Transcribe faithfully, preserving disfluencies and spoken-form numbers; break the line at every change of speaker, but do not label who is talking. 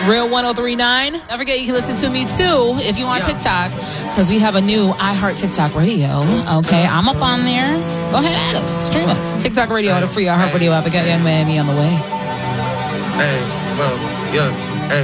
Real one oh three point nine. Don't forget you can listen to me too if you want yeah. TikTok, because we have a new iHeart TikTok Radio. Okay, I'm up on there. Go ahead, add us, stream us. TikTok Radio on the free iHeart Radio app. I got Young Miami on the way.
Hey, well, yeah.